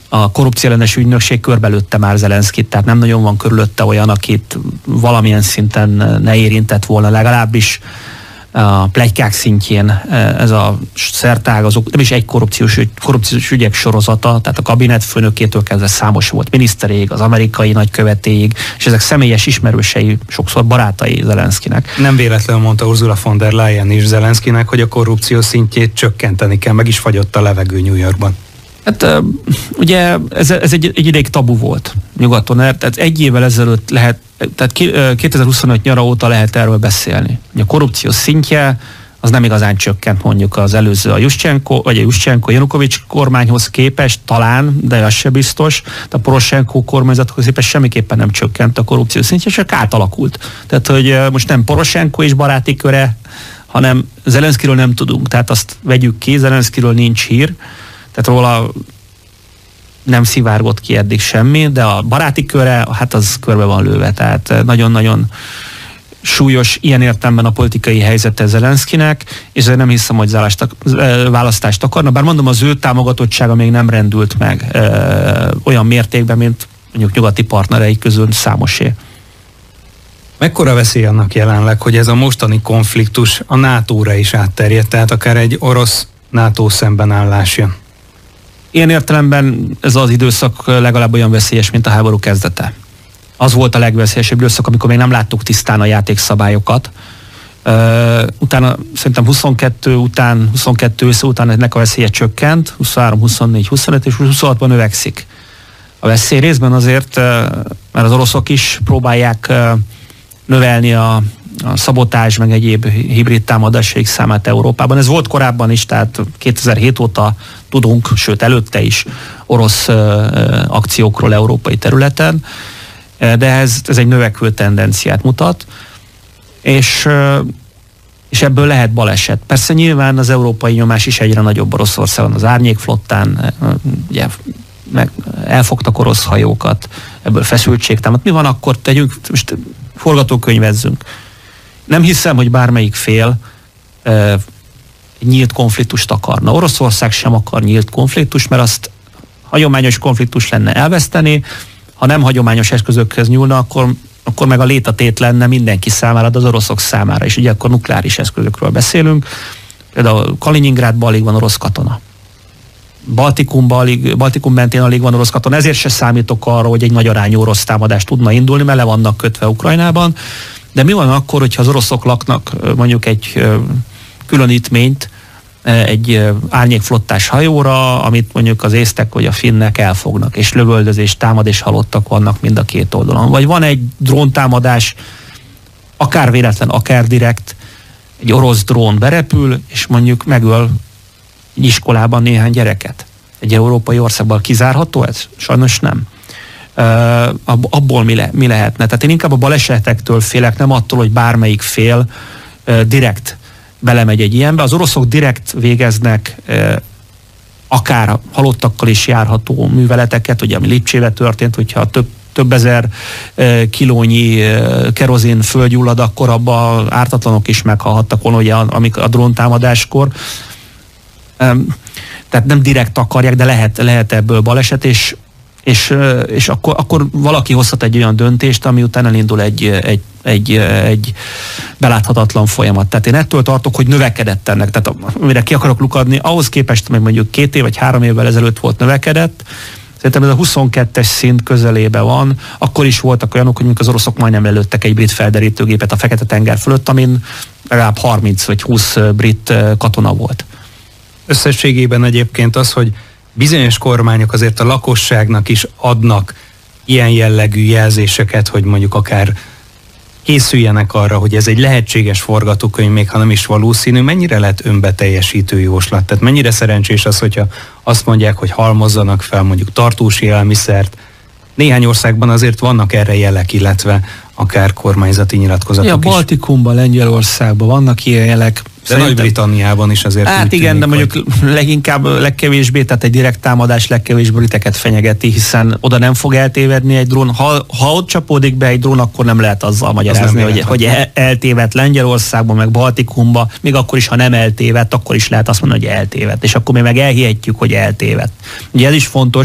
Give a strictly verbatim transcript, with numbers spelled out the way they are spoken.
a korrupció ellenes ügynökség körbelőtte már Zelenszkit, tehát nem nagyon van körülötte olyan, akit valamilyen szinten ne érintett volna, legalábbis a pletykák szintjén ez a szertágazó, nem is egy korrupciós, ügy, korrupciós ügyek sorozata, tehát a kabinet főnökétől kezdve számos volt miniszterig, az amerikai nagykövetéig, és ezek személyes ismerősei, sokszor barátai Zelenszkinek. Nem véletlenül mondta Ursula von der Leyen is Zelenszkinek, hogy a korrupció szintjét csökkenteni kell, meg is fagyott a levegő New Yorkban. Hát ugye ez, ez egy, egy ideig tabu volt nyugaton, tehát egy évvel ezelőtt lehet, tehát kétezer-huszonöt nyara óta lehet erről beszélni. A korrupció szintje az nem igazán csökkent mondjuk az előző a Juszcsenko, vagy a Juszcsenko-Janukovics kormányhoz képest, talán, de az se biztos, de a Poroshenko kormányzathoz képest semmiképpen nem csökkent a korrupció szintje, csak átalakult. Tehát, hogy most nem Poroshenko és baráti köre, hanem Zelenszkiről nem tudunk, tehát azt vegyük ki, Zelenszkiről nincs hír, tehát róla nem szivárgott ki eddig semmi, de a baráti köre, hát az körbe van lőve, tehát nagyon-nagyon súlyos ilyen értelemben a politikai helyzete Zelenszkinek, és nem hiszem, hogy választást akarna, bár mondom, az ő támogatottsága még nem rendült meg ö, olyan mértékben, mint mondjuk nyugati partnerei közül számosé. Mekkora veszély annak jelenleg, hogy ez a mostani konfliktus a nátóra is átterjed, tehát akár egy orosz-NATO szembenállás jön? Ilyen értelemben ez az időszak legalább olyan veszélyes, mint a háború kezdete. Az volt a legveszélyesebb időszak, amikor még nem láttuk tisztán a játékszabályokat. Uh, utána szerintem huszonkettő után, huszonkettő össze után ennek a veszélye csökkent, huszonhárom, huszonnégy, huszonöt és huszonhatban növekszik. A veszély részben azért, uh, mert az oroszok is próbálják uh, növelni a a szabotázs, meg egyéb hibrid támadásaik számát Európában. Ez volt korábban is, tehát kétezer-hét óta tudunk, sőt előtte is orosz uh, akciókról európai területen, de ez, ez egy növekvő tendenciát mutat, és, uh, és ebből lehet baleset. Persze nyilván az európai nyomás is egyre nagyobb Oroszországon, az árnyékflottán, uh, ugye, meg elfogtak orosz hajókat, ebből feszültség támad. Mi van akkor? Tegyünk, most forgatókönyvezzünk. Nem hiszem, hogy bármelyik fél e, nyílt konfliktust akarna. Oroszország sem akar nyílt konfliktust, mert azt hagyományos konfliktus lenne elveszteni, ha nem hagyományos eszközökhez nyúlna, akkor, akkor meg a létatét lenne mindenki számára, de az oroszok számára, és ugye akkor nukleáris eszközökről beszélünk. Például Kaliningrádban alig van orosz katona. Baltikumban alig, Baltikum mentén alig van orosz katona, ezért se számítok arra, hogy egy nagy arányú orosz támadás tudna indulni, mert le vannak kötve Ukrajnában. De mi van akkor, hogyha az oroszok laknak mondjuk egy különítményt, egy árnyékflottás hajóra, amit mondjuk az észtek vagy a finnek elfognak, és lövöldözés, támad és halottak vannak mind a két oldalon. Vagy van egy dróntámadás, akár véletlen, akár direkt, egy orosz drón berepül, és mondjuk megöl egy iskolában néhány gyereket. Egy európai országban kizárható ez? Sajnos nem. Uh, abból mi, le, mi lehetne. Tehát én inkább a balesetektől félek, nem attól, hogy bármelyik fél uh, direkt belemegy egy ilyenbe. Az oroszok direkt végeznek uh, akár halottakkal is járható műveleteket, ugye ami Lipcsébe történt, hogyha több, több ezer uh, kilónyi uh, kerozin földgyullad, akkor abban ártatlanok is meghalhattak volna, ugye, amik a dróntámadáskor. Um, tehát nem direkt akarják, de lehet, lehet ebből baleset, és és, és akkor, akkor valaki hozhat egy olyan döntést, ami után elindul egy, egy, egy, egy beláthatatlan folyamat. Tehát én ettől tartok, hogy növekedett ennek. Tehát amire ki akarok lukadni, ahhoz képest, hogy mondjuk két év vagy három évvel ezelőtt volt növekedett, szerintem ez a huszonkettes szint közelébe van. Akkor is voltak olyanok, hogy az oroszok majdnem lelőttek egy brit felderítőgépet a Fekete-tenger fölött, amin legalább harminc vagy húsz brit katona volt. Összességében egyébként az, hogy bizonyos kormányok azért a lakosságnak is adnak ilyen jellegű jelzéseket, hogy mondjuk akár készüljenek arra, hogy ez egy lehetséges forgatókönyv, még ha nem is valószínű, mennyire lett önbeteljesítő jóslat? Tehát mennyire szerencsés az, hogyha azt mondják, hogy halmozzanak fel mondjuk tartós élelmiszert. Néhány országban azért vannak erre jelek, illetve akár kormányzati nyilatkozatok ja, is. Baltikumban, Lengyelországban vannak ilyen jelek. De Nagy-Britanniában is azért. Hát igen, tűnik, de mondjuk vagy... leginkább, legkevésbé, tehát egy direkt támadás legkevésbé briteket fenyegeti, hiszen oda nem fog eltévedni egy drón. Ha, ha ott csapódik be egy drón, akkor nem lehet azzal magyarázni, az hogy, hogy eltévedt Lengyelországban, meg Baltikumban, még akkor is, ha nem eltévedt, akkor is lehet azt mondani, hogy eltévedt. És akkor mi meg elhihetjük, hogy eltévedt. Ugye ez is fontos,